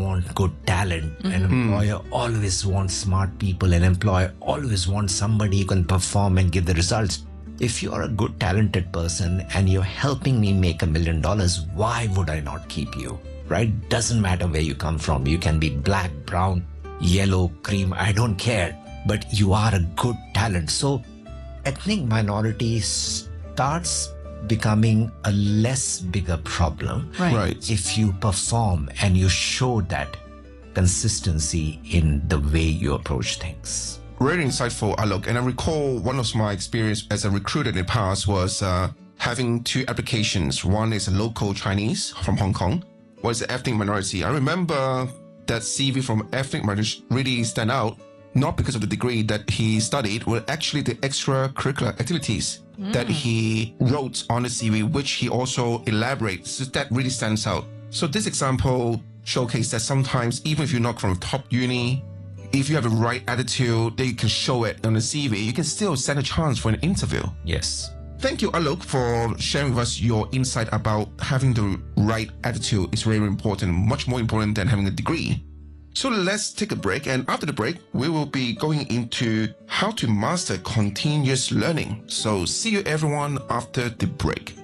want good talent. An employer always wants smart people. An employer always wants somebody who can perform and give the results. If you're a good, talented person and you're helping me make $1 million, why would I not keep you? Right? Doesn't matter where you come from. You can be black, brown, yellow, cream. I don't care. But you are a good talent. So ethnic minority starts becoming a less bigger problem if you perform and you show that consistency in the way you approach things. Very insightful, Alok. And I recall one of my experience as a recruiter in the past was having 2 applications. One is a local Chinese from Hong Kong. One is an ethnic minority. I remember that CV from ethnic minority really stand out, not because of the degree that he studied, but actually the extracurricular activities that he wrote on the CV, which he also elaborates. So that really stands out. So this example showcased that sometimes, even if you're not from a top uni, if you have the right attitude, that you can show it on the CV, you can still stand a chance for an interview. Yes. Thank you, Alok, for sharing with us your insight about having the right attitude. It's very important, much more important than having a degree. So let's take a break, and after the break, we will be going into how to master continuous learning. So see you everyone after the break.